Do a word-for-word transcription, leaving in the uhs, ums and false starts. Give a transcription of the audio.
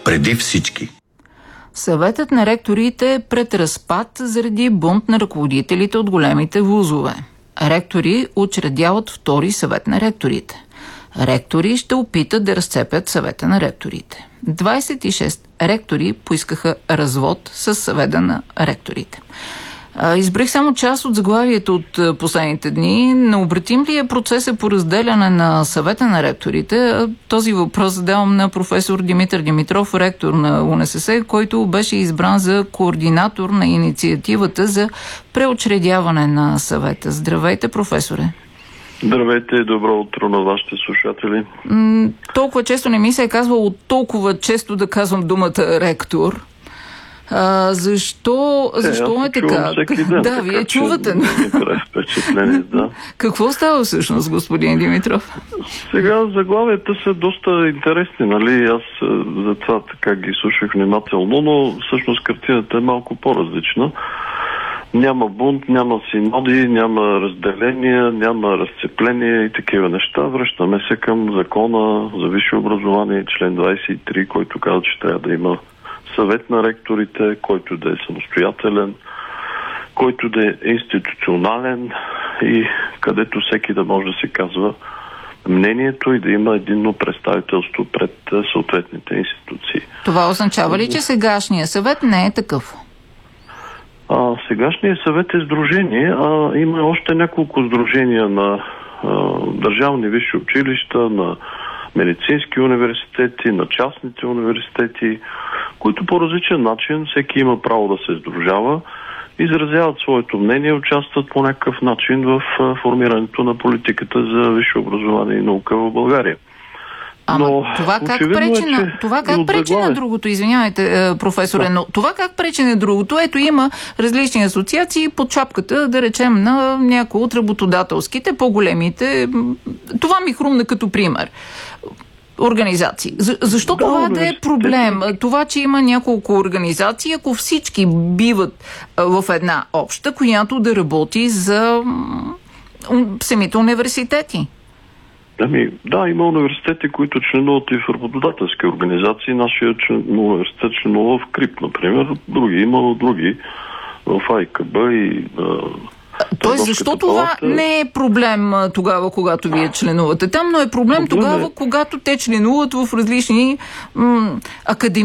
преди всички. Съветът на ректорите е пред разпад заради бунт на ръководителите от големите вузове. Ректори учредяват втори съвет на ректорите. Ректори ще опитат да разцепят съвета на ректорите. двадесет и шест ректори поискаха развод с съвета на ректорите. Избрах само част от заглавието от последните дни. Необратим ли е процесът по разделяне на съвета на ректорите? Този въпрос задавам на професор Димитър Димитров, ректор на УНСС, който беше избран за координатор на инициативата за преучредяване на съвета. Здравейте, професоре! Здравейте и добро утро на вашите слушатели. М- толкова често не ми се е казвало толкова често да казвам думата ректор. А, защо е, защо е така? Ден, да, вие чувате. Да. Какво става всъщност, господин Димитров? Сега заглавията са доста интересни, нали? Аз затова така ги слушах внимателно, но всъщност картината е малко по-различна. Няма бунт, няма синоди, няма разделения, няма разцепление и такива неща. Връщаме се към закона за висше образование, член двадесет и три, който казва, че трябва да има съвет на ректорите, който да е самостоятелен, който да е институционален и където всеки да може да се казва мнението и да има единно представителство пред съответните институции. Това означава ли, че сегашния съвет не е такъв? А, сегашният съвет е сдружение, а има още няколко сдружения на а, държавни висши училища, на медицински университети, на частните университети, които по различен начин всеки има право да се сдружава, изразяват своето мнение, участват по някакъв начин в формирането на политиката за висше образование и наука в България. Ама но, това как пречи, е, на, това как пречи на другото? Извинявайте, професоре, да. но това как пречи на другото? Ето има различни асоциации под шапката, да речем, на някои от работодателските, по-големите. Това ми хрумна като пример. Организации. За, защо да, това да е проблем? Това, че има няколко организации, ако всички биват в една обща, която да работи за самите университети? Ами, да, има университети, които членуват и в работодателски организации. Нашия член, университет членува в КРИП, например. Други, има други в АИКБ и... Тоест, защо това палата... не е проблем тогава, когато вие членувате там, но е проблем, проблем тогава, е... когато те членуват в различни м- академии?